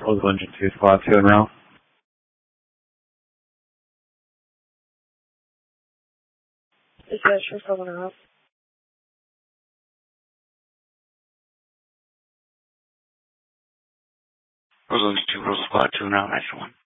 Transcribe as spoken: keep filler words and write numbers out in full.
Roseville Engine two, squad two and route. Dispatch for someone else. Roseville Engine two, Roseville squad two and route, nine one.